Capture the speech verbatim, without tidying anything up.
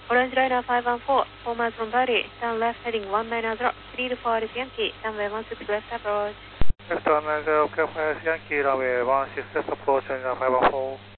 Orange Liner five one four, four miles from Bali, turn left heading one nine zero, three to four Alice Yankee, runway one six left approach. Left one nine zero, Captain Alice Yankee, runway one six left approach, five one four.